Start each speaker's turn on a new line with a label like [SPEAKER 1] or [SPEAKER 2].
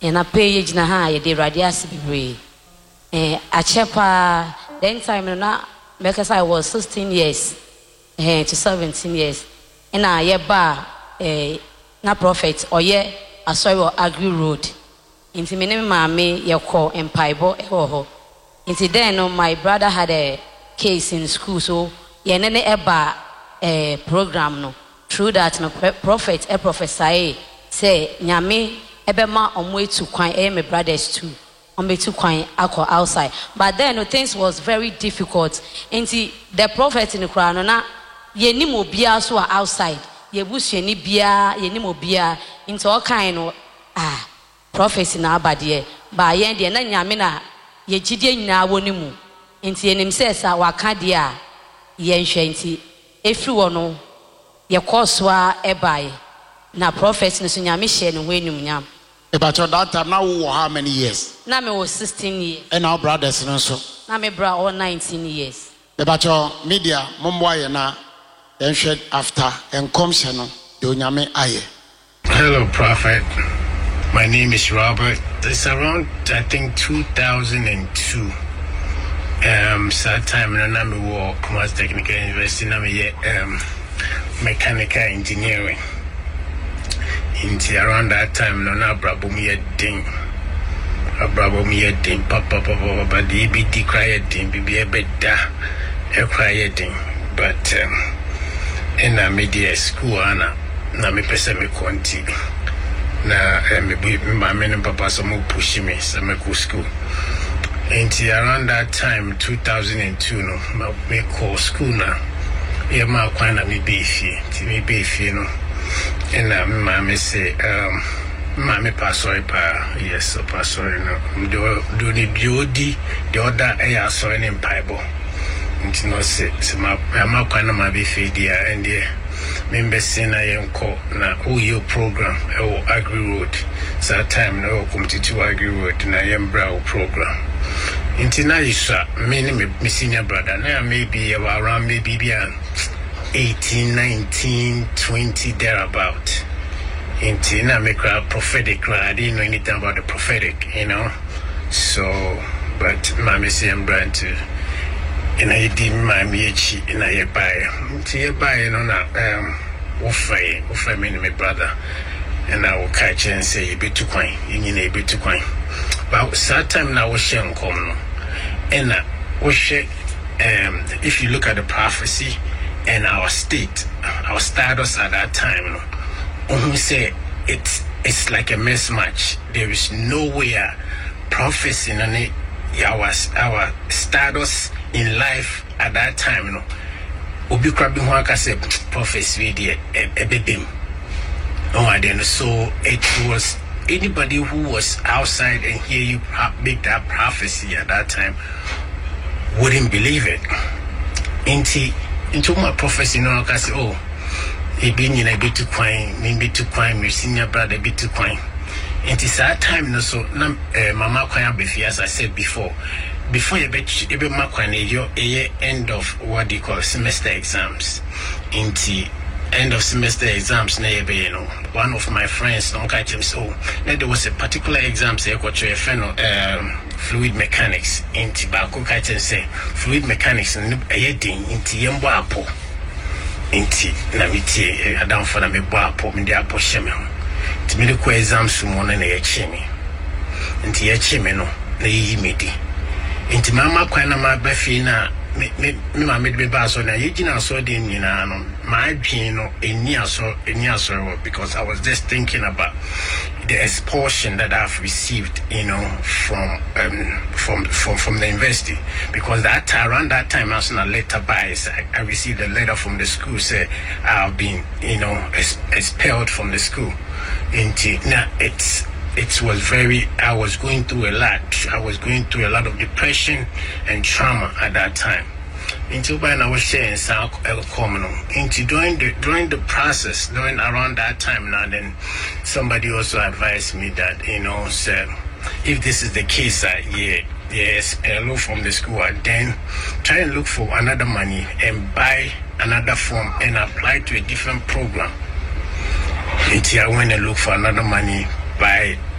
[SPEAKER 1] and I pay na ha ye de radias bebre a chepa then time na because I was 16 years to 17 years and I ye ba na prophet or ye asoy Agri Road inti me maame ye call empaibo ewo ho inti then my brother had a case in school so ye nene eba program no through that no prophet prophesy say nyame ebema omwe to kwan my brothers too ombe to kwan akọ outside but then no things was very difficult inti the prophet in kra no na ye nim obia so outside ye busuani bia ye nim obia into all kind no prophecy na abade ba ye de na nyame na ye gide nyina woni mu inti enim se sa waka de a ye nhwe inti efri wo no ye course wa ebai na prophecy no so nyame hye no ho enum nyam
[SPEAKER 2] about that time now how many years
[SPEAKER 1] na me was 16 years
[SPEAKER 2] and our brothers no so
[SPEAKER 1] na me bra all 19 years
[SPEAKER 2] about your media mombo ye na enhwe after enkomse no de onyame aye.
[SPEAKER 3] Hello prophet, my name is Robert. It's around I think 2002 sad time na me work Commerce Technical University na me mechanical engineering. Inti around that time no na brabo me ding papa but the EBT cry ding bibi ebeda e cry ding but in a media school ana na me pese me konti na me mama and papa so mo push me so me go school. Inti around that time 2002 no me call school na ye ma kwan na me be fie no and mommy say, Mammy Passoy pa, yes, so Passoy, no, do the beauty, the other air so in Bible. And no say, I'm not kind of my beefedia and the member saying I am called na your program, Agri Road. So time no come to Agri Road, and I am brow program. Into now you saw many my senior brother, now maybe around maybe 18, 19, 20 thereabout. Into now make a prophetic. I didn't know anything about the prophetic, you know. So, but my same brand too. And I did my MH and I buy, you know, now offer me my brother, and I will catch and say you be too quiet, you need a bit too quiet. But sad time now was sharing come, and was share. If you look at the prophecy. And our state, our status at that time, we say it's like a mismatch. There is nowhere prophecy on it. Our status in life at that time, Obi Krabi Waka said prophecy a baby. So it was anybody who was outside and hear you make that prophecy at that time wouldn't believe it. Into my prophecy, no, I say, oh, he been in a bit too quiet, maybe too quiet, my senior brother, a bit too quiet. And it's that time, no, so, Mama Kwaya Bifi, as I said before you bet you be your end of what they call semester exams. Into end of semester exams, you know, one of my friends, don't catch him, so there was a particular exam, say, got your friend, fluid mechanics in tobacco catch and say fluid mechanics and a ding into Yambapo into Namiti down for them a bapo in the apple shimmy to medical exams from one and a chimney into your chimney no midi into Mama Quanama Bafina me made me bass on a Eugene so din you know my pino in near so because I was just thinking about the expulsion that I've received, you know, from the university, because that around that time I was not later bias. I received a letter from the school say I've been, you know, expelled from the school. Now it was very. I was going through a lot. I was going through a lot of depression and trauma at that time. Into when I was sharing some common into during the process, during around that time now, then somebody also advised me that, you know, said if this is the case, yes, hello from the school, then try and look for another money and buy another form and apply to a different program. Until I went and look for another money, buy